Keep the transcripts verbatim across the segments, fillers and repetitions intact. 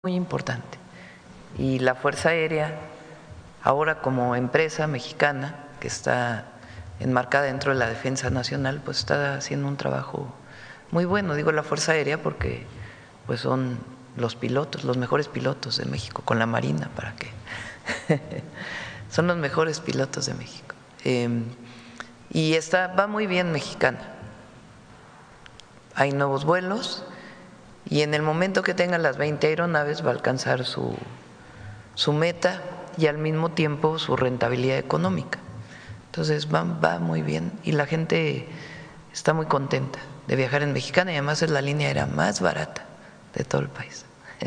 muy importante. Y la Fuerza Aérea, ahora como empresa mexicana que está enmarcada dentro de la defensa nacional, pues está haciendo un trabajo muy bueno. Digo la Fuerza Aérea porque pues son los pilotos, los mejores pilotos de México, con la Marina, ¿para qué? Son los mejores pilotos de México. Eh, y está, va muy bien Mexicana. Hay nuevos vuelos y en el momento que tenga las veinte aeronaves va a alcanzar su, su meta y al mismo tiempo su rentabilidad económica. Entonces va, va muy bien y la gente está muy contenta de viajar en Mexicana y además es la línea aérea más barata de todo el país.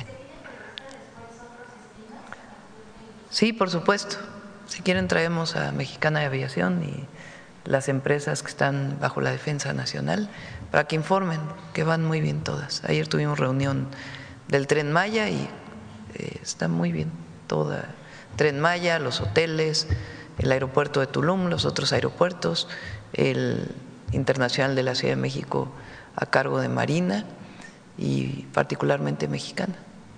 Sí, por supuesto. Si quieren traemos a Mexicana de Aviación y las empresas que están bajo la defensa nacional para que informen que van muy bien todas. Ayer tuvimos reunión del Tren Maya y eh, está muy bien toda. Tren Maya, los hoteles, el aeropuerto de Tulum, los otros aeropuertos, el Internacional de la Ciudad de México a cargo de Marina y particularmente Mexicana.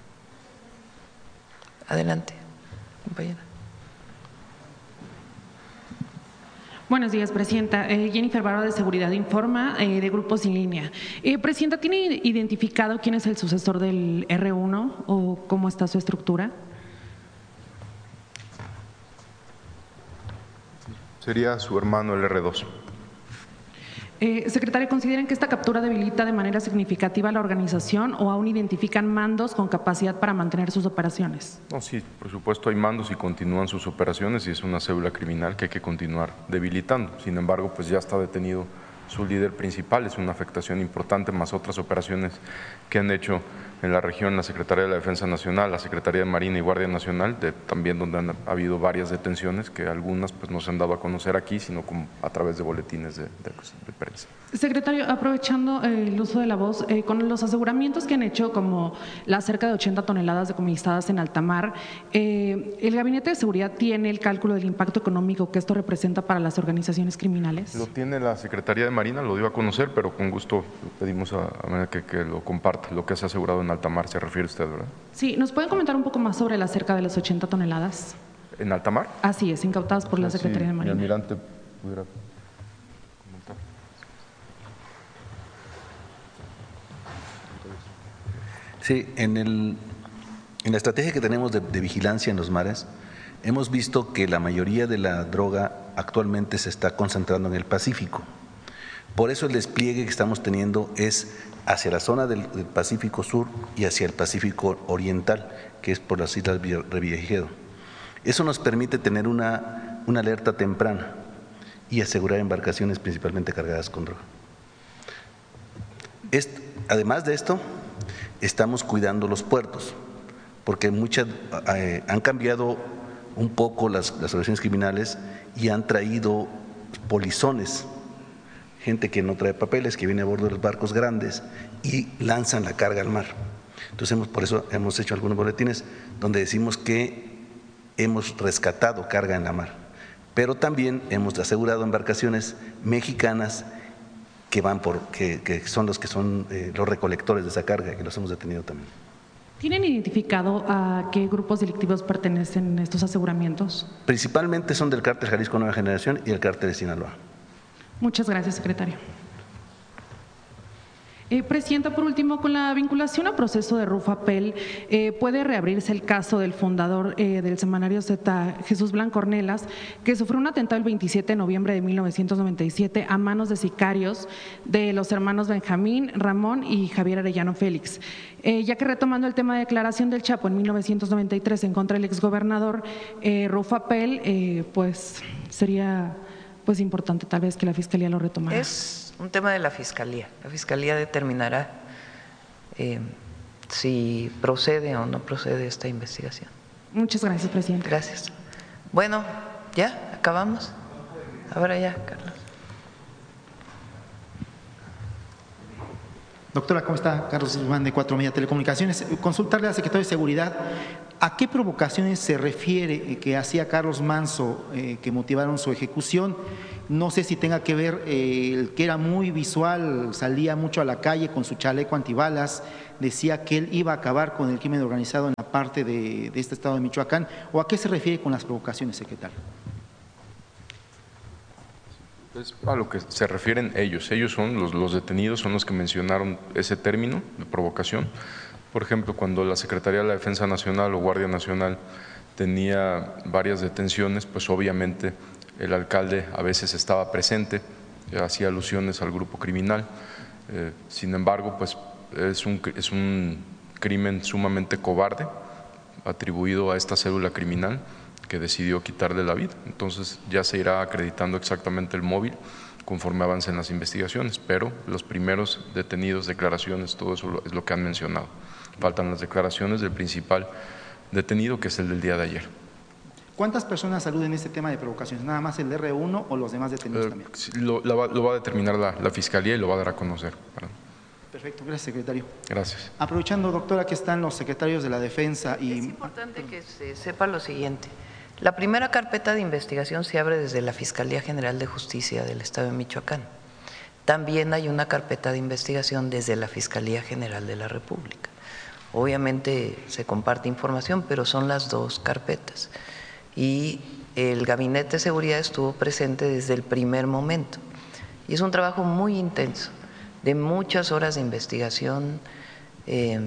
Adelante, compañera. Buenos días, Presidenta. Eh, Jennifer Barba de Seguridad Informa, eh, de Grupo Sin Línea. Eh, Presidenta, ¿tiene identificado quién es el sucesor del erre uno o cómo está su estructura? Sería su hermano el erre dos. Eh, secretaria, ¿consideran que esta captura debilita de manera significativa la organización o aún identifican mandos con capacidad para mantener sus operaciones? No, sí, por supuesto hay mandos y continúan sus operaciones y es una célula criminal que hay que continuar debilitando. Sin embargo, pues ya está detenido su líder principal, es una afectación importante, más otras operaciones que han hecho en la región la Secretaría de la Defensa Nacional, la Secretaría de Marina y Guardia Nacional, de, también donde han habido varias detenciones que algunas pues no se han dado a conocer aquí, sino como a través de boletines de, de, de prensa. Secretario, aprovechando eh, el uso de la voz, eh, con los aseguramientos que han hecho, como las cerca de ochenta toneladas decomisadas en alta mar, eh, ¿el Gabinete de Seguridad tiene el cálculo del impacto económico que esto representa para las organizaciones criminales? Lo tiene la Secretaría de Marina, lo dio a conocer, pero con gusto pedimos a, a que, que lo comparta, lo que se ha asegurado en alta mar, se refiere usted, ¿verdad? Sí, ¿nos pueden comentar un poco más sobre la cerca de las ochenta toneladas? ¿En alta mar? Así es, incautadas por la Sí, Secretaría de Marina. Mi almirante pudiera comentar. Sí, en, el, en la estrategia que tenemos de, de vigilancia en los mares, hemos visto que la mayoría de la droga actualmente se está concentrando en el Pacífico. Por eso el despliegue que estamos teniendo es hacia la zona del, del Pacífico Sur y hacia el Pacífico Oriental, que es por las islas Revillagigedo. Eso nos permite tener una, una alerta temprana y asegurar embarcaciones principalmente cargadas con droga. Est, además de esto, estamos cuidando los puertos, porque muchas eh, han cambiado un poco las, las organizaciones criminales y han traído polizones, gente que no trae papeles, que viene a bordo de los barcos grandes y lanzan la carga al mar. Entonces, hemos, por eso hemos hecho algunos boletines donde decimos que hemos rescatado carga en la mar, pero también hemos asegurado embarcaciones mexicanas que van por, que, que son los que son eh, los recolectores de esa carga, que los hemos detenido también. ¿Tienen identificado a qué grupos delictivos pertenecen estos aseguramientos? Principalmente son del Cártel Jalisco Nueva Generación y el Cártel de Sinaloa. Muchas gracias, secretario. Eh, Presidenta, por último, con la vinculación a proceso de Rufapel, eh, ¿puede reabrirse el caso del fundador eh, del semanario Z, Jesús Blanco Ornelas, que sufrió un atentado el veintisiete de noviembre de mil novecientos noventa y siete a manos de sicarios de los hermanos Benjamín, Ramón y Javier Arellano Félix? Eh, ya que retomando el tema de declaración del Chapo en mil novecientos noventa y tres en contra del exgobernador, eh, Rufapel, eh, pues sería pues importante tal vez que la Fiscalía lo retomara. Es un tema de la Fiscalía. La Fiscalía determinará eh, si procede o no procede esta investigación. Muchas gracias, Presidenta. Gracias. Bueno, ¿ya acabamos? Ahora ya, Carlos. Doctora, ¿cómo está? Carlos Guzmán, de Cuatro Media Telecomunicaciones. Consultarle al secretario de Seguridad ¿A qué provocaciones se refiere que hacía Carlos Manso eh, que motivaron su ejecución? No sé si tenga que ver eh, el que era muy visual, salía mucho a la calle con su chaleco antibalas, decía que él iba a acabar con el crimen organizado en la parte de, de este estado de Michoacán, ¿o a qué se refiere con las provocaciones, secretario? Es a lo que se refieren ellos. Ellos son los, los detenidos, son los que mencionaron ese término de provocación. Por ejemplo, cuando la Secretaría de la Defensa Nacional o Guardia Nacional tenía varias detenciones, pues obviamente el alcalde a veces estaba presente, hacía alusiones al grupo criminal. Eh, sin embargo, pues es un, es un crimen sumamente cobarde atribuido a esta célula criminal que decidió quitarle la vida. Entonces ya se irá acreditando exactamente el móvil conforme avancen las investigaciones, pero los primeros detenidos, declaraciones, todo eso es lo que han mencionado. Faltan las declaraciones del principal detenido, que es el del día de ayer. ¿Cuántas personas aluden este tema de provocaciones? ¿Nada más el R uno o los demás detenidos Eh, también? lo, lo, va, lo va a determinar la, la Fiscalía y lo va a dar a conocer. Perdón. Perfecto, gracias, secretario. Gracias. Aprovechando, doctora, que están los secretarios de la Defensa y… Es importante que se sepa lo siguiente. La primera carpeta de investigación se abre desde la Fiscalía General de Justicia del Estado de Michoacán. También hay una carpeta de investigación desde la Fiscalía General de la República. Obviamente se comparte información, pero son las dos carpetas. Y el Gabinete de Seguridad estuvo presente desde el primer momento. Y es un trabajo muy intenso, de muchas horas de investigación, eh,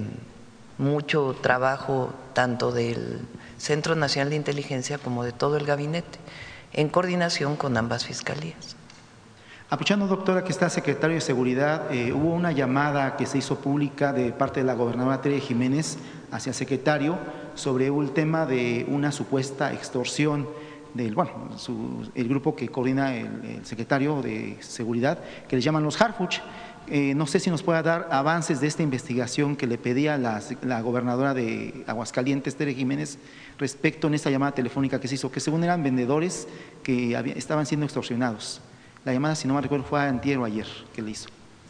mucho trabajo tanto del Centro Nacional de Inteligencia como de todo el gabinete, en coordinación con ambas fiscalías. Aprovechando, doctora, que está secretario de Seguridad, eh, hubo una llamada que se hizo pública de parte de la gobernadora Tere Jiménez hacia el secretario sobre el tema de una supuesta extorsión del, bueno, su, el grupo que coordina el, el secretario de Seguridad, que le llaman los Harfuch. Eh, no sé si nos pueda dar avances de esta investigación que le pedía la, la gobernadora de Aguascalientes, Tere Jiménez, respecto en esta llamada telefónica que se hizo, que según eran vendedores que había, estaban siendo extorsionados. La llamada, si no me recuerdo, fue antier o ayer que le hizo.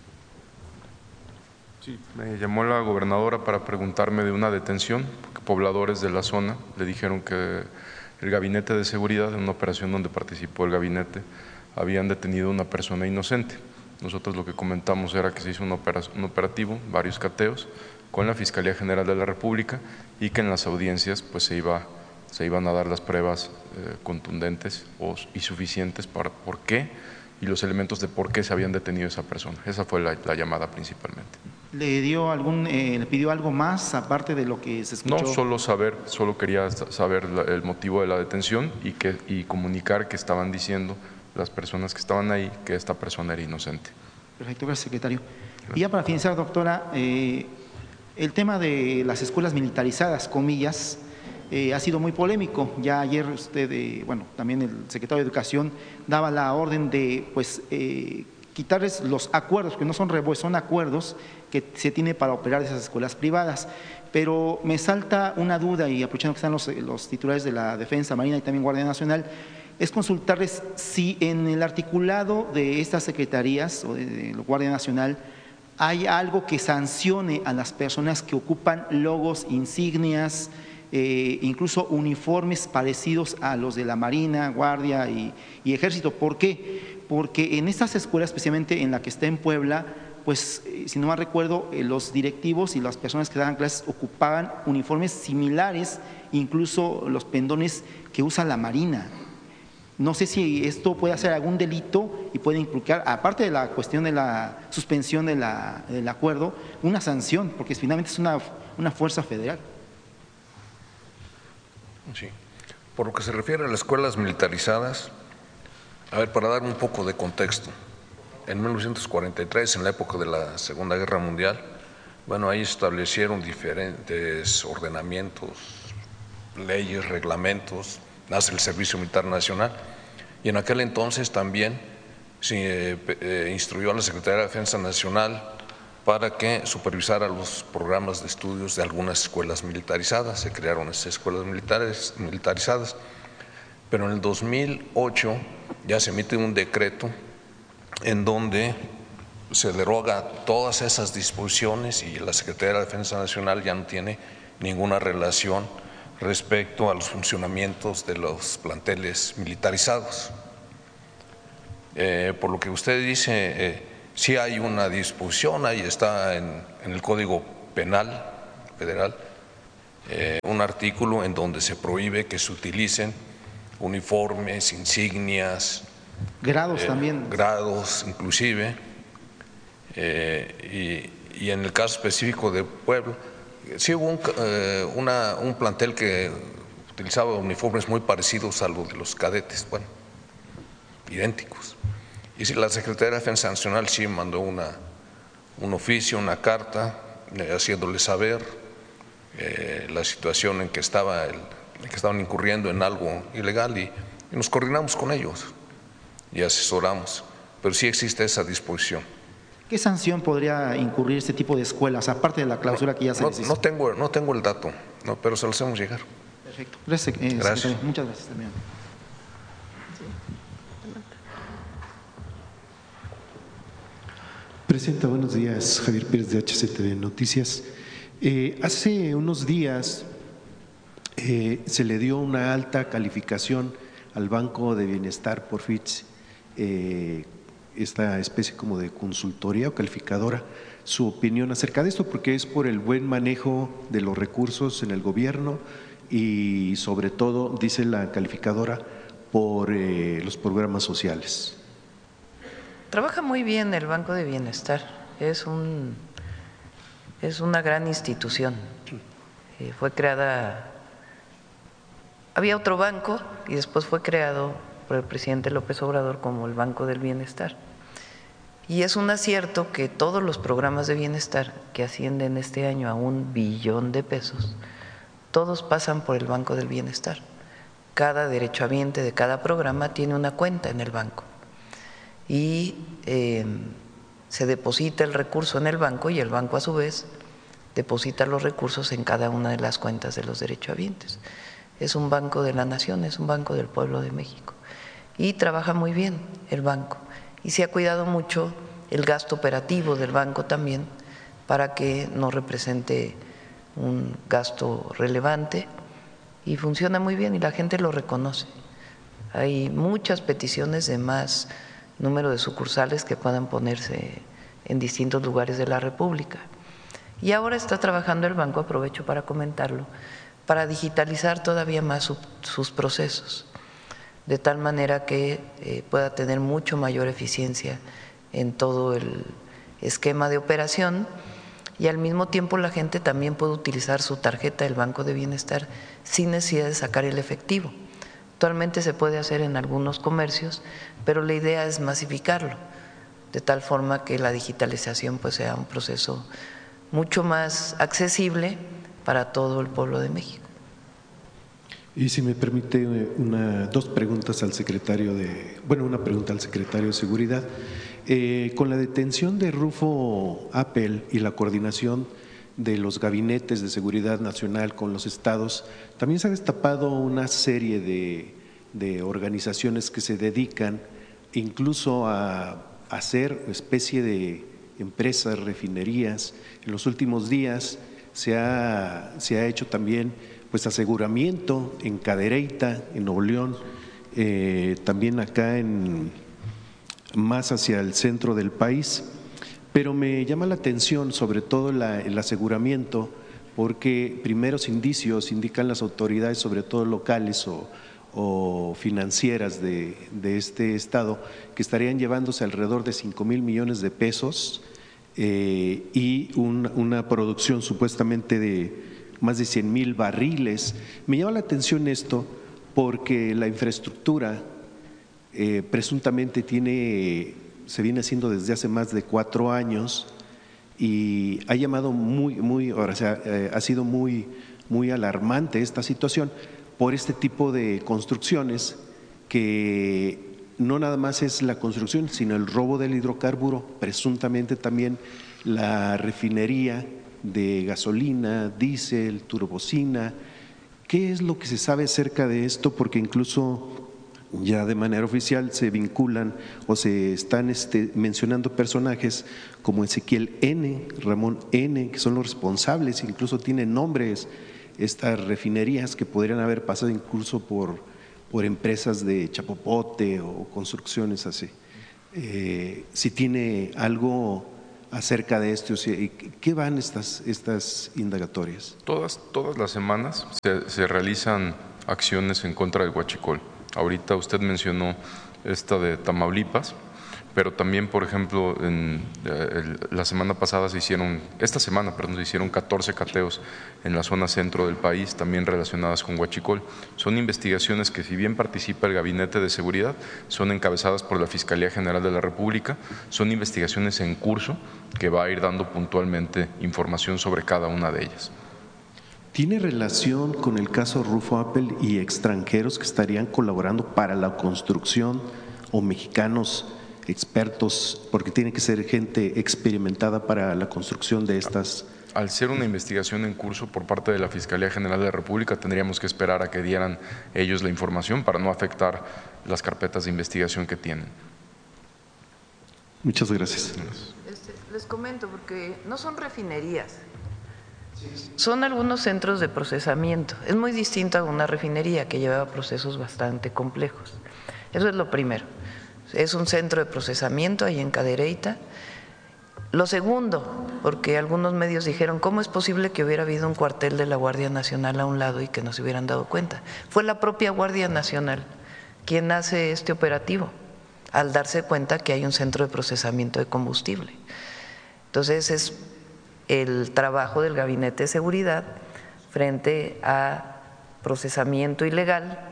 Sí, me llamó la gobernadora para preguntarme de una detención, porque pobladores de la zona le dijeron que el Gabinete de Seguridad, en una operación donde participó el gabinete, habían detenido a una persona inocente. Nosotros lo que comentamos era que se hizo un, un operativo, varios cateos, con la Fiscalía General de la República y que en las audiencias pues se, iba, se iban a dar las pruebas eh, contundentes o, y suficientes para por qué y los elementos de por qué se habían detenido a esa persona. Esa fue la, la llamada principalmente. ¿Le dio algún, eh, le pidió algo más aparte de lo que se escuchó? No, solo saber, solo quería saber la, el motivo de la detención y, que, y comunicar que estaban diciendo las personas que estaban ahí que esta persona era inocente. Perfecto, gracias, secretario. Gracias. Y ya para finalizar, doctora, eh, el tema de las escuelas militarizadas, comillas, eh, ha sido muy polémico. Ya ayer usted, eh, bueno, también el secretario de Educación daba la orden de, pues, eh, quitarles los acuerdos, que no son revueltos, son acuerdos que se tiene para operar esas escuelas privadas. Pero me salta una duda, y aprovechando que están los, los titulares de la Defensa, Marina y también Guardia Nacional, es consultarles si en el articulado de estas secretarías o de, de la Guardia Nacional hay algo que sancione a las personas que ocupan logos, insignias, eh, incluso uniformes parecidos a los de la Marina, Guardia y, y Ejército. ¿Por qué? Porque en estas escuelas, especialmente en la que está en Puebla, pues si no mal recuerdo, eh, los directivos y las personas que daban clases ocupaban uniformes similares, incluso los pendones que usa la Marina. No sé si esto puede hacer algún delito y puede implicar, aparte de la cuestión de la suspensión de la, del acuerdo, una sanción, porque finalmente es una, una fuerza federal. Sí. Por lo que se refiere a las escuelas militarizadas, a ver, para dar un poco de contexto, en mil novecientos cuarenta y tres, en la época de la Segunda Guerra Mundial, bueno, ahí establecieron diferentes ordenamientos, leyes, reglamentos, nace el Servicio Militar Nacional, y en aquel entonces también se eh, instruyó a la Secretaría de Defensa Nacional para que supervisara los programas de estudios de algunas escuelas militarizadas. Se crearon esas escuelas militares, militarizadas, pero en el dos mil ocho ya se emite un decreto en donde se deroga todas esas disposiciones y la Secretaría de Defensa Nacional ya no tiene ninguna relación respecto a los funcionamientos de los planteles militarizados. Eh, por lo que usted dice, eh, sí hay una disposición, ahí está en, en el Código Penal Federal, eh, un artículo en donde se prohíbe que se utilicen uniformes, insignias, grados eh, también. Grados inclusive, eh, y, y en el caso específico de Puebla, sí hubo un, eh, una, un plantel que utilizaba uniformes muy parecidos a los de los cadetes, bueno, idénticos. Y si la Secretaría de Defensa Nacional sí mandó una, un oficio, una carta, eh, haciéndole saber eh, la situación en que, estaba el, en que estaban incurriendo en algo ilegal y, y nos coordinamos con ellos y asesoramos, pero sí existe esa disposición. ¿Qué sanción podría incurrir este tipo de escuelas, aparte de la clausura no, que ya se no, les hizo? No tengo, no tengo el dato, no, pero se lo hacemos llegar. Perfecto. Gracias, eh, gracias. Muchas gracias también. Presidenta, buenos días. Javier Pérez de H C T V Noticias. Eh, hace unos días eh, se le dio una alta calificación al Banco de Bienestar por Fitch, eh, esta especie como de consultoría o calificadora, su opinión acerca de esto, porque es por el buen manejo de los recursos en el gobierno y sobre todo, dice la calificadora, por eh, los programas sociales. Trabaja muy bien el Banco de Bienestar, es, un, es una gran institución. Eh, fue creada, había otro banco y después fue creado por el presidente López Obrador como el Banco del Bienestar. Y es un acierto que todos los programas de bienestar que ascienden este año a un billón de pesos, todos pasan por el Banco del Bienestar. Cada derechohabiente de cada programa tiene una cuenta en el banco y eh, se deposita el recurso en el banco y el banco a su vez deposita los recursos en cada una de las cuentas de los derechohabientes. Es un banco de la nación, es un banco del pueblo de México y trabaja muy bien el banco y se ha cuidado mucho el gasto operativo del banco también para que no represente un gasto relevante y funciona muy bien y la gente lo reconoce. Hay muchas peticiones de más número de sucursales que puedan ponerse en distintos lugares de la República. Y ahora está trabajando el banco, aprovecho para comentarlo, para digitalizar todavía más su, sus procesos, de tal manera que eh, pueda tener mucho mayor eficiencia en todo el esquema de operación y al mismo tiempo la gente también puede utilizar su tarjeta del Banco de Bienestar sin necesidad de sacar el efectivo. Actualmente se puede hacer en algunos comercios, pero la idea es masificarlo, de tal forma que la digitalización pues sea un proceso mucho más accesible para todo el pueblo de México. Y si me permite una, dos preguntas al secretario de, bueno, una pregunta al secretario de Seguridad. Eh, con la detención de Rufo Appel y la coordinación de los gabinetes de seguridad nacional con los estados, también se ha destapado una serie de, de organizaciones que se dedican incluso a, a hacer especie de empresas, refinerías. En los últimos días se ha, se ha hecho también pues aseguramiento en Cadereyta, en Nuevo León, eh, también acá en más hacia el centro del país. Pero me llama la atención sobre todo la, el aseguramiento, porque primeros indicios indican las autoridades, sobre todo locales o, o financieras de, de este estado, que estarían llevándose alrededor de cinco mil millones de pesos eh, y un, una producción supuestamente de más de cien mil barriles. Me llama la atención esto porque la infraestructura eh, presuntamente tiene… se viene haciendo desde hace más de cuatro años y ha llamado muy, muy, o sea, eh, ha sido muy, muy alarmante esta situación por este tipo de construcciones que no nada más es la construcción, sino el robo del hidrocarburo, presuntamente también la refinería de gasolina, diésel, turbocina. ¿Qué es lo que se sabe acerca de esto? Porque incluso ya de manera oficial se vinculan o se están este, mencionando personajes como Ezequiel N., Ramón N., que son los responsables, incluso tienen nombres estas refinerías que podrían haber pasado incluso por, por empresas de chapopote o construcciones así. Eh, si tiene algo acerca de esto, o sea, ¿qué van estas, estas indagatorias? Todas, todas las semanas se, se realizan acciones en contra del huachicol. Ahorita usted mencionó esta de Tamaulipas, pero también, por ejemplo, en, eh, la semana pasada se hicieron, esta semana, perdón, se hicieron catorce cateos en la zona centro del país, también relacionadas con huachicol. Son investigaciones que, si bien participa el Gabinete de Seguridad, son encabezadas por la Fiscalía General de la República, son investigaciones en curso que va a ir dando puntualmente información sobre cada una de ellas. ¿Tiene relación con el caso Rufo Appel y extranjeros que estarían colaborando para la construcción o mexicanos expertos, porque tiene que ser gente experimentada para la construcción de estas? Al ser una investigación en curso por parte de la Fiscalía General de la República, tendríamos que esperar a que dieran ellos la información para no afectar las carpetas de investigación que tienen. Muchas gracias. Este, les comento, porque no son refinerías, son algunos centros de procesamiento. Es muy distinto a una refinería que lleva procesos bastante complejos. Eso es lo primero. Es un centro de procesamiento ahí en Cadereyta. Lo segundo, porque algunos medios dijeron, ¿cómo es posible que hubiera habido un cuartel de la Guardia Nacional a un lado y que no se hubieran dado cuenta? Fue la propia Guardia Nacional quien hace este operativo, al darse cuenta que hay un centro de procesamiento de combustible. Entonces, es el trabajo del Gabinete de Seguridad frente a procesamiento ilegal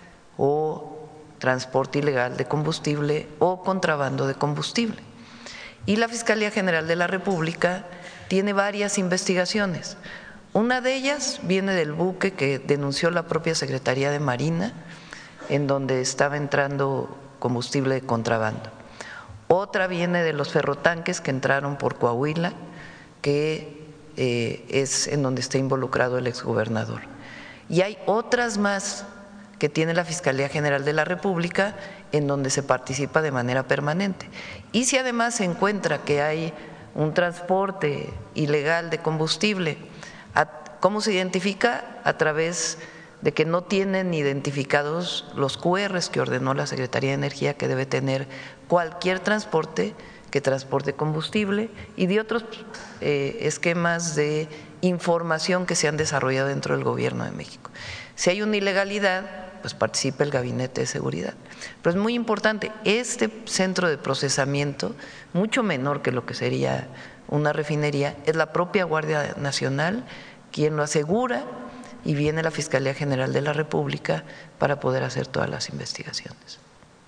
o transporte ilegal de combustible o contrabando de combustible. Y la Fiscalía General de la República tiene varias investigaciones. Una de ellas viene del buque que denunció la propia Secretaría de Marina, en donde estaba entrando combustible de contrabando. Otra viene de los ferrotanques que entraron por Coahuila, que eh, es en donde está involucrado el exgobernador. Y hay otras más que tiene la Fiscalía General de la República, en donde se participa de manera permanente. Y si además se encuentra que hay un transporte ilegal de combustible, ¿cómo se identifica? A través de que no tienen identificados los cu erres que ordenó la Secretaría de Energía que debe tener cualquier transporte que transporte combustible, y de otros eh, esquemas de información que se han desarrollado dentro del Gobierno de México. Si hay una ilegalidad, pues participa el Gabinete de Seguridad. Pero es muy importante, este centro de procesamiento, mucho menor que lo que sería una refinería, es la propia Guardia Nacional quien lo asegura, y viene la Fiscalía General de la República para poder hacer todas las investigaciones.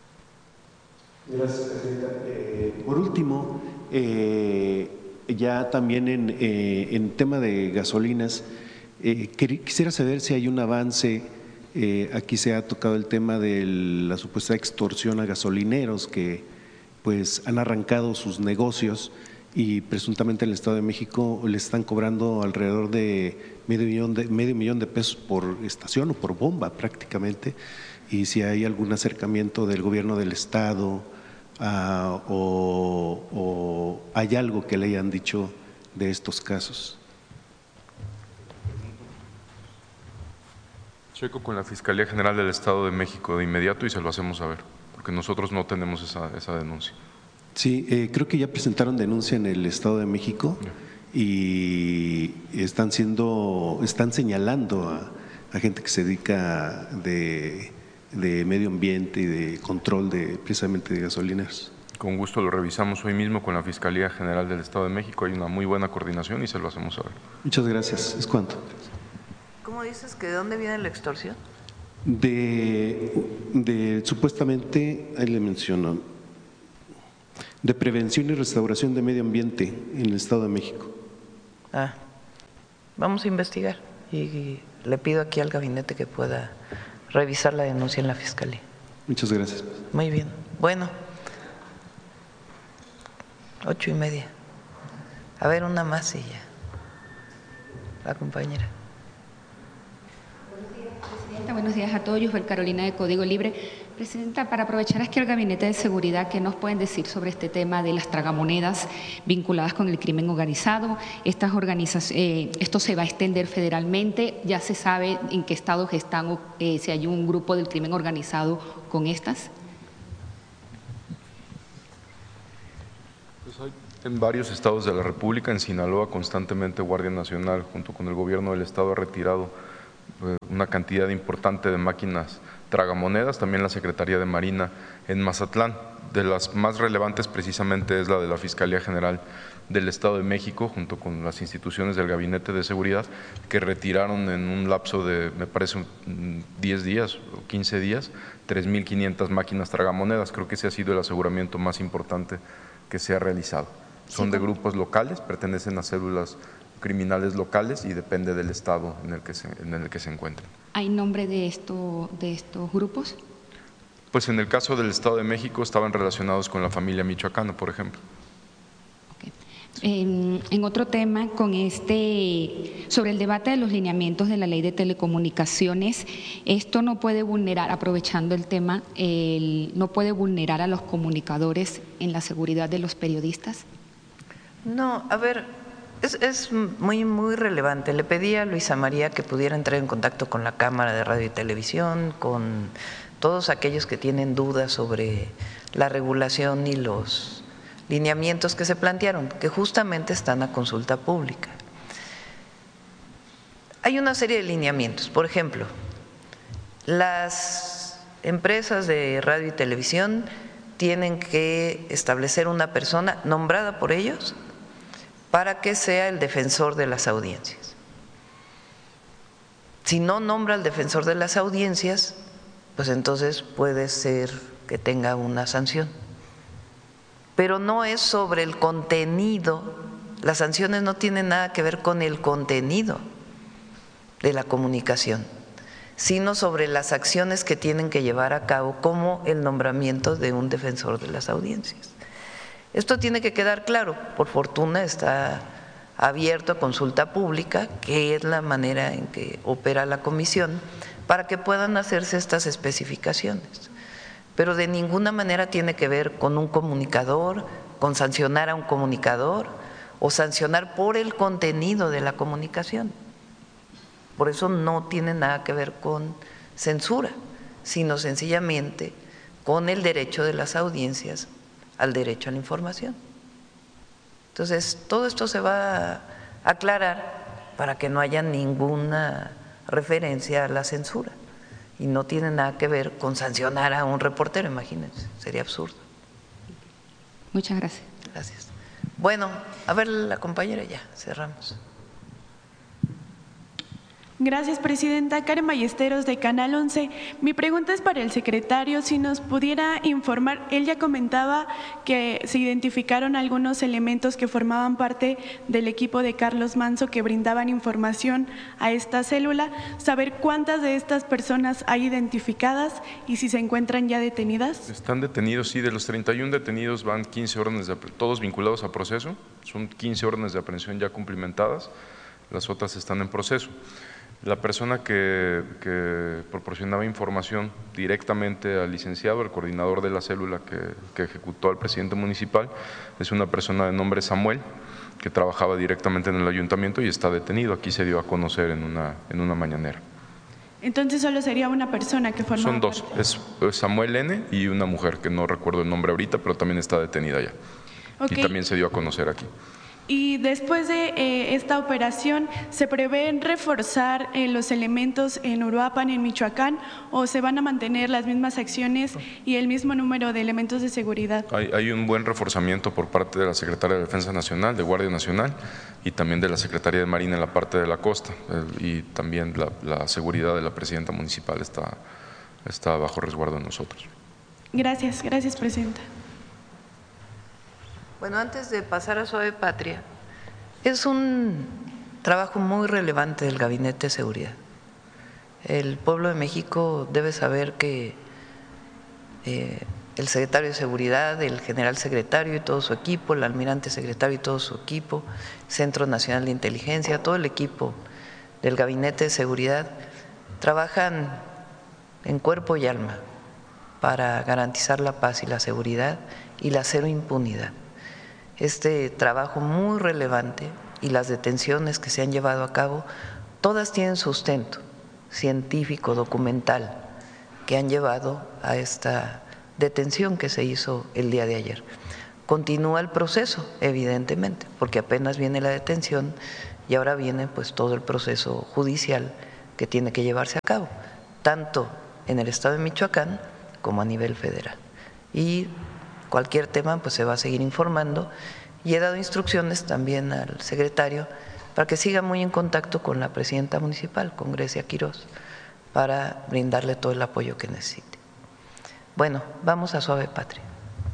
Gracias, Presidenta. Eh, por último, eh, ya también en, eh, en tema de gasolinas, eh, quisiera saber si hay un avance. Eh, aquí se ha tocado el tema de la supuesta extorsión a gasolineros que pues han arrancado sus negocios y presuntamente en el Estado de México le están cobrando alrededor de medio millón de, medio millón de pesos por estación o por bomba prácticamente, y si hay algún acercamiento del gobierno del Estado uh, o, o hay algo que le hayan dicho de estos casos. Checo con la Fiscalía General del Estado de México de inmediato y se lo hacemos saber, porque nosotros no tenemos esa, esa denuncia. Sí, eh, creo que ya presentaron denuncia en el Estado de México y están siendo, están señalando a, a gente que se dedica de, de medio ambiente y de control de precisamente de gasolineros. Con gusto lo revisamos hoy mismo con la Fiscalía General del Estado de México, hay una muy buena coordinación y se lo hacemos saber. Muchas gracias. ¿Es cuánto? ¿Cómo dices que de dónde viene la extorsión? De, de supuestamente, ahí le menciono, de prevención y restauración de medio ambiente en el Estado de México. Ah, vamos a investigar y, y le pido aquí al gabinete que pueda revisar la denuncia en la Fiscalía. Muchas gracias. Muy bien. Bueno, ocho y media. A ver, una más y ya. La compañera. Buenos días a todos, yo soy Carolina de Código Libre. Presidenta, para aprovechar aquí el Gabinete de Seguridad, ¿qué nos pueden decir sobre este tema de las tragamonedas vinculadas con el crimen organizado? Estas organizaciones, eh, ¿Esto se va a extender federalmente? ¿Ya se sabe en qué estados están, eh, si hay un grupo del crimen organizado con estas? Pues hay en varios estados de la República. En Sinaloa constantemente Guardia Nacional junto con el gobierno del estado ha retirado eh, una cantidad importante de máquinas tragamonedas, también la Secretaría de Marina en Mazatlán. De las más relevantes precisamente es la de la Fiscalía General del Estado de México, junto con las instituciones del Gabinete de Seguridad, que retiraron en un lapso de, me parece, diez días o quince días, tres mil quinientas máquinas tragamonedas. Creo que ese ha sido el aseguramiento más importante que se ha realizado. Son sí, de grupos locales, pertenecen a células criminales locales y depende del estado en el que se, en el que se encuentren. ¿Hay nombre de, esto, de estos grupos? Pues en el caso del Estado de México estaban relacionados con la familia michoacana, por ejemplo. Okay. En, en otro tema, con este, sobre el debate de los lineamientos de la Ley de Telecomunicaciones, ¿esto no puede vulnerar, aprovechando el tema, el, no puede vulnerar a los comunicadores en la seguridad de los periodistas? No, a ver… Es, es muy, muy relevante. Le pedí a Luisa María que pudiera entrar en contacto con la Cámara de Radio y Televisión, con todos aquellos que tienen dudas sobre la regulación y los lineamientos que se plantearon, que justamente están a consulta pública. Hay una serie de lineamientos. Por ejemplo, las empresas de radio y televisión tienen que establecer una persona nombrada por ellos para que sea el defensor de las audiencias. Si no nombra al defensor de las audiencias, pues entonces puede ser que tenga una sanción. Pero no es sobre el contenido, las sanciones no tienen nada que ver con el contenido de la comunicación, sino sobre las acciones que tienen que llevar a cabo, como el nombramiento de un defensor de las audiencias. Esto tiene que quedar claro. Por fortuna está abierto a consulta pública, que es la manera en que opera la comisión, para que puedan hacerse estas especificaciones. Pero de ninguna manera tiene que ver con un comunicador, con sancionar a un comunicador o sancionar por el contenido de la comunicación. Por eso no tiene nada que ver con censura, sino sencillamente con el derecho de las audiencias al derecho a la información. Entonces, todo esto se va a aclarar para que no haya ninguna referencia a la censura, y no tiene nada que ver con sancionar a un reportero, imagínense, sería absurdo. Muchas gracias. Gracias. Bueno, a ver la compañera, ya cerramos. Gracias, Presidenta. Karen Ballesteros, de Canal once. Mi pregunta es para el secretario, si nos pudiera informar. Él ya comentaba que se identificaron algunos elementos que formaban parte del equipo de Carlos Manzo que brindaban información a esta célula. Saber cuántas de estas personas hay identificadas y si se encuentran ya detenidas. Están detenidos, sí. De los treinta y uno detenidos van quince órdenes, de, todos vinculados a proceso. Son quince órdenes de aprehensión ya cumplimentadas. Las otras están en proceso. La persona que, que proporcionaba información directamente al licenciado, el coordinador de la célula que, que ejecutó al presidente municipal, es una persona de nombre Samuel, que trabajaba directamente en el ayuntamiento y está detenido. Aquí se dio a conocer en una, en una mañanera. Entonces solo sería una persona que formaba. Son dos, es Samuel N. y una mujer que no recuerdo el nombre ahorita, pero también está detenida ya. Okay. Y también se dio a conocer aquí. Y después de eh, esta operación, ¿se prevén reforzar eh, los elementos en Uruapan, en Michoacán, o se van a mantener las mismas acciones y el mismo número de elementos de seguridad? Hay, hay un buen reforzamiento por parte de la Secretaría de Defensa Nacional, de Guardia Nacional, y también de la Secretaría de Marina en la parte de la costa, el, y también la, la seguridad de la presidenta municipal está, está bajo resguardo de nosotros. Gracias, gracias, Presidenta. Bueno, antes de pasar a Suave Patria, es un trabajo muy relevante del Gabinete de Seguridad. El pueblo de México debe saber que eh, el secretario de Seguridad, el general secretario y todo su equipo, el almirante secretario y todo su equipo, Centro Nacional de Inteligencia, todo el equipo del Gabinete de Seguridad, trabajan en cuerpo y alma para garantizar la paz y la seguridad y la cero impunidad. Este trabajo muy relevante y las detenciones que se han llevado a cabo, todas tienen sustento científico, documental, que han llevado a esta detención que se hizo el día de ayer. Continúa el proceso, evidentemente, porque apenas viene la detención y ahora viene pues todo el proceso judicial que tiene que llevarse a cabo, tanto en el estado de Michoacán como a nivel federal. Y cualquier tema pues se va a seguir informando y he dado instrucciones también al secretario para que siga muy en contacto con la presidenta municipal, con Grecia Quirós, para brindarle todo el apoyo que necesite. Bueno, vamos a Suave Patria.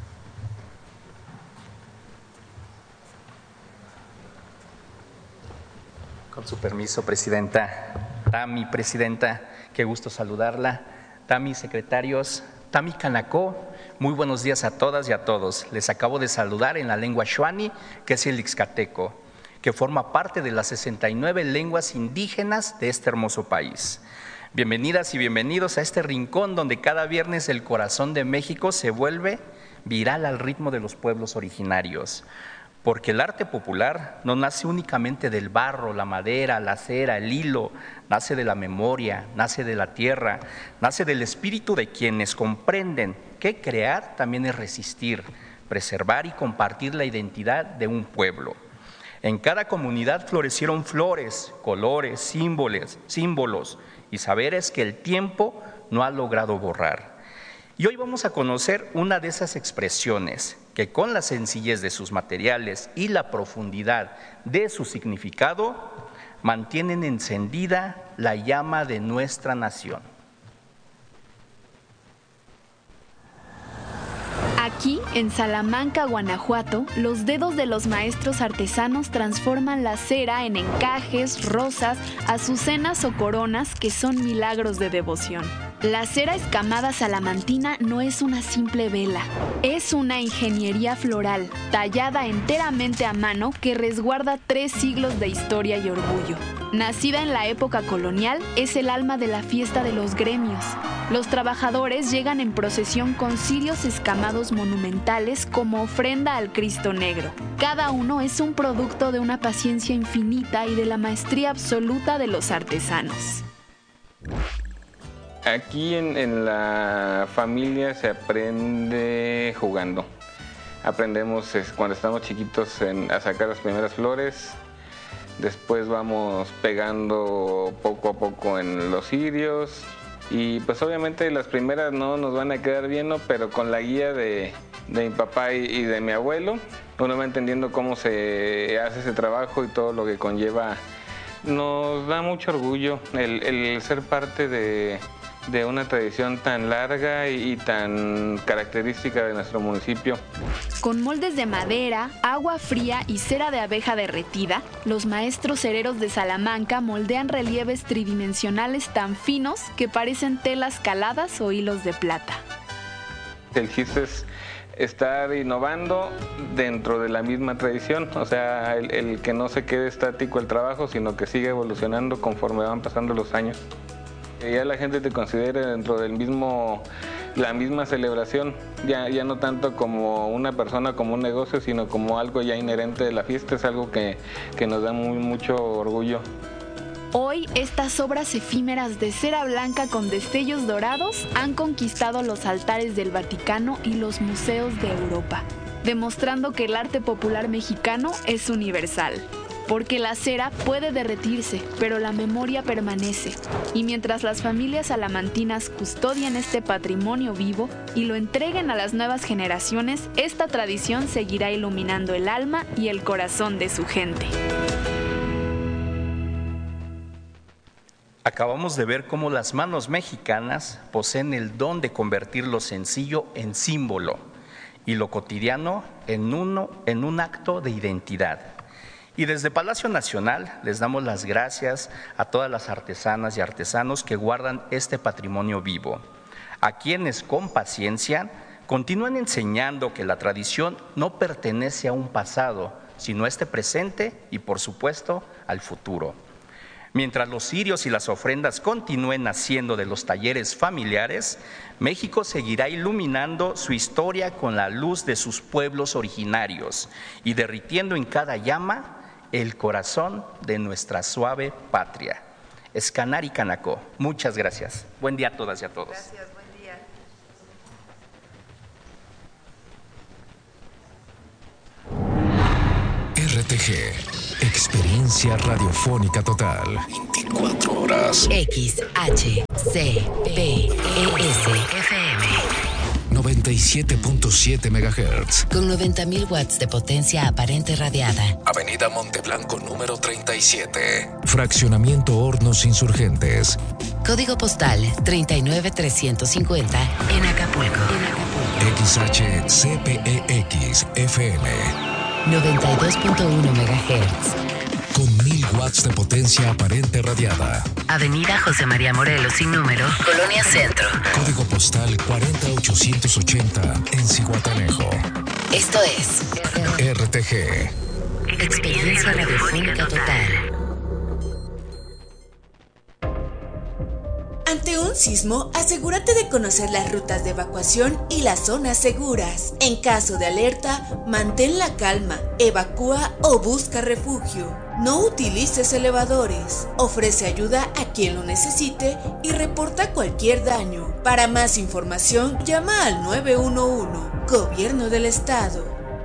Con su permiso, Presidenta. Tami, Presidenta, qué gusto saludarla. Tami, secretarios, Tami Canacó, muy buenos días a todas y a todos. Les acabo de saludar en la lengua xuani, que es el ixcateco, que forma parte de las sesenta y nueve lenguas indígenas de este hermoso país. Bienvenidas y bienvenidos a este rincón donde cada viernes el corazón de México se vuelve viral al ritmo de los pueblos originarios. Porque el arte popular no nace únicamente del barro, la madera, la cera, el hilo, nace de la memoria, nace de la tierra, nace del espíritu de quienes comprenden que crear también es resistir, preservar y compartir la identidad de un pueblo. En cada comunidad florecieron flores, colores, símbolos, símbolos y saberes que el tiempo no ha logrado borrar. Y hoy vamos a conocer una de esas expresiones que con la sencillez de sus materiales y la profundidad de su significado mantienen encendida la llama de nuestra nación. Aquí, en Salamanca, Guanajuato, los dedos de los maestros artesanos transforman la cera en encajes, rosas, azucenas o coronas que son milagros de devoción. La cera escamada salamantina no es una simple vela, es una ingeniería floral, tallada enteramente a mano que resguarda tres siglos de historia y orgullo. Nacida en la época colonial, es el alma de la fiesta de los gremios. Los trabajadores llegan en procesión con cirios escamados monumentales como ofrenda al Cristo Negro. Cada uno es un producto de una paciencia infinita y de la maestría absoluta de los artesanos. Aquí en, en la familia se aprende jugando. Aprendemos es, cuando estamos chiquitos en, a sacar las primeras flores. Después vamos pegando poco a poco en los cirios. Y pues obviamente las primeras no nos van a quedar bien, ¿no? Pero con la guía de, de mi papá y, y de mi abuelo, uno va entendiendo cómo se hace ese trabajo y todo lo que conlleva. Nos da mucho orgullo el, el ser parte de... de una tradición tan larga y tan característica de nuestro municipio. Con moldes de madera, agua fría y cera de abeja derretida, los maestros cereros de Salamanca moldean relieves tridimensionales tan finos que parecen telas caladas o hilos de plata. El chiste es estar innovando dentro de la misma tradición, o sea, el, el que no se quede estático el trabajo, sino que siga evolucionando conforme van pasando los años. Ya la gente te considera dentro del mismo, la misma celebración, ya, ya no tanto como una persona, como un negocio, sino como algo ya inherente de la fiesta, es algo que, que nos da muy, mucho orgullo. Hoy, estas obras efímeras de cera blanca con destellos dorados han conquistado los altares del Vaticano y los museos de Europa, demostrando que el arte popular mexicano es universal. Porque la cera puede derretirse, pero la memoria permanece. Y mientras las familias salamantinas custodian este patrimonio vivo y lo entreguen a las nuevas generaciones, esta tradición seguirá iluminando el alma y el corazón de su gente. Acabamos de ver cómo las manos mexicanas poseen el don de convertir lo sencillo en símbolo y lo cotidiano en, uno, en un acto de identidad. Y desde Palacio Nacional les damos las gracias a todas las artesanas y artesanos que guardan este patrimonio vivo, a quienes con paciencia continúan enseñando que la tradición no pertenece a un pasado, sino a este presente y por supuesto al futuro. Mientras los cirios y las ofrendas continúen naciendo de los talleres familiares, México seguirá iluminando su historia con la luz de sus pueblos originarios y derritiendo en cada llama el corazón de nuestra suave patria. Escanari Canacó, muchas gracias. Buen día a todas y a todos. Gracias, buen día. R T G, experiencia radiofónica total. veinticuatro horas. X H C P E S F M noventa y siete punto siete megahertz. Con noventa mil watts de potencia aparente radiada. Avenida Monteblanco número treinta y siete. Fraccionamiento Hornos Insurgentes. Código postal treinta y nueve trescientos cincuenta en Acapulco. X H C P E X F M noventa y dos punto uno megahertz. Con mil watts de potencia aparente radiada. Avenida José María Morelos sin número, Colonia Centro. Código postal cuarenta ochocientos ochenta en Zihuatanejo. Esto es R T G. Experiencia radiofónica total. Ante un sismo, asegúrate de conocer las rutas de evacuación y las zonas seguras. En caso de alerta, mantén la calma, evacúa o busca refugio. No utilices elevadores. Ofrece ayuda a quien lo necesite y reporta cualquier daño. Para más información, llama al nueve uno uno. Gobierno del Estado.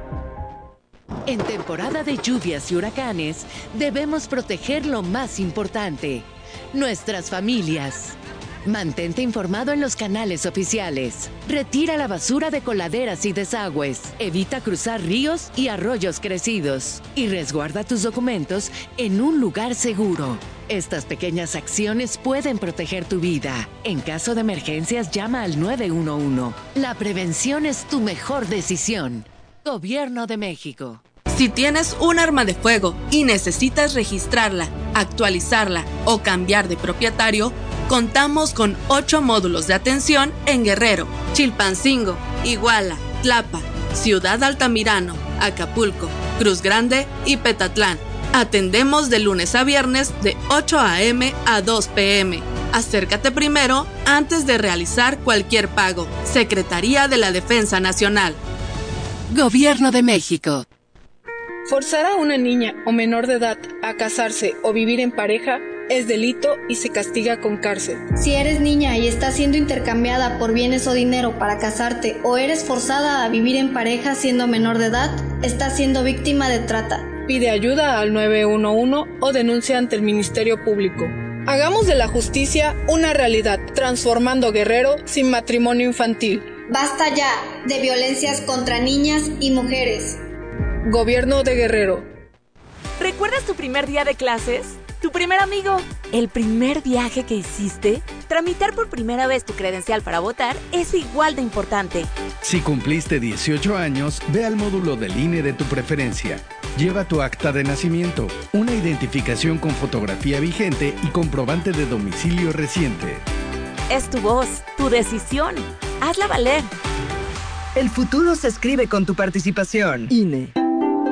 En temporada de lluvias y huracanes, debemos proteger lo más importante: nuestras familias. Mantente informado en los canales oficiales. Retira la basura de coladeras y desagües. Evita cruzar ríos y arroyos crecidos. Y resguarda tus documentos en un lugar seguro. Estas pequeñas acciones pueden proteger tu vida. En caso de emergencias, llama al nueve uno uno. La prevención es tu mejor decisión. Gobierno de México. Si tienes un arma de fuego y necesitas registrarla, actualizarla o cambiar de propietario, contamos con ocho módulos de atención en Guerrero, Chilpancingo, Iguala, Tlapa, Ciudad Altamirano, Acapulco, Cruz Grande y Petatlán. Atendemos de lunes a viernes de ocho a eme a dos pe eme. Acércate primero antes de realizar cualquier pago. Secretaría de la Defensa Nacional. Gobierno de México. Forzar a una niña o menor de edad a casarse o vivir en pareja es delito y se castiga con cárcel. Si eres niña y estás siendo intercambiada por bienes o dinero para casarte, o eres forzada a vivir en pareja siendo menor de edad, estás siendo víctima de trata. Pide ayuda al nueve uno uno o denuncia ante el Ministerio Público. Hagamos de la justicia una realidad, transformando Guerrero sin matrimonio infantil. Basta ya de violencias contra niñas y mujeres. Gobierno de Guerrero. ¿Recuerdas tu primer día de clases? ¿Tu primer amigo? ¿El primer viaje que hiciste? Tramitar por primera vez tu credencial para votar es igual de importante. Si cumpliste dieciocho años, ve al módulo del I N E de tu preferencia. Lleva tu acta de nacimiento, una identificación con fotografía vigente y comprobante de domicilio reciente. Es tu voz, tu decisión. Hazla valer. El futuro se escribe con tu participación. I N E.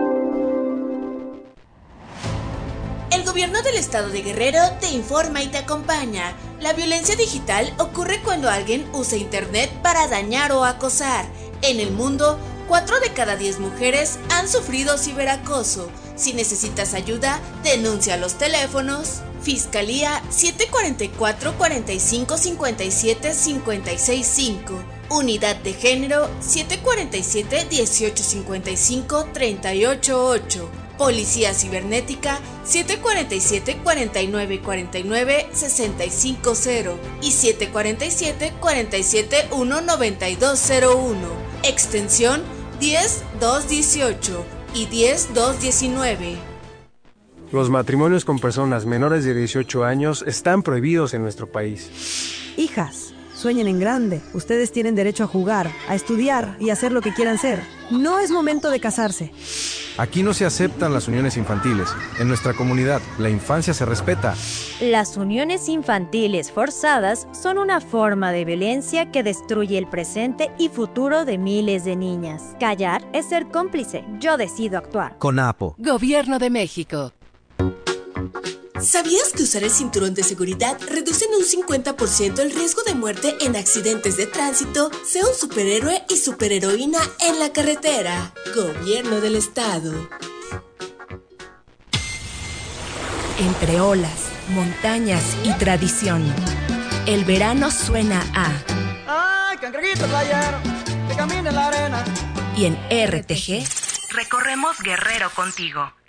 El Gobierno del Estado de Guerrero te informa y te acompaña. La violencia digital ocurre cuando alguien usa Internet para dañar o acosar. En el mundo, cuatro de cada diez mujeres han sufrido ciberacoso. Si necesitas ayuda, denuncia a los teléfonos Fiscalía siete cuatro cuatro, cuatro cinco cinco siete, cinco seis cinco, Unidad de Género siete cuatro siete, dieciocho cincuenta y cinco, treinta y ocho ocho, Policía Cibernética siete cuatro siete, cuarenta y nueve cuarenta y nueve, sesenta y cinco cero y siete cuatro siete, cuarenta y siete, uno noventa y dos cero uno, extensión diez dos dieciocho y diez dos diecinueve. Los matrimonios con personas menores de dieciocho años están prohibidos en nuestro país. Hijas, sueñen en grande. Ustedes tienen derecho a jugar, a estudiar y a hacer lo que quieran ser. No es momento de casarse. Aquí no se aceptan las uniones infantiles. En nuestra comunidad, la infancia se respeta. Las uniones infantiles forzadas son una forma de violencia que destruye el presente y futuro de miles de niñas. Callar es ser cómplice. Yo decido actuar. CONAPO. Gobierno de México. ¿Sabías que usar el cinturón de seguridad reduce en un cincuenta por ciento el riesgo de muerte en accidentes de tránsito? Sea un superhéroe y superheroína en la carretera. Gobierno del Estado. Entre olas, montañas y tradición, el verano suena a... ¡Ay, cangrejito playero, que camina en la arena! Y en R T G, recorremos Guerrero contigo.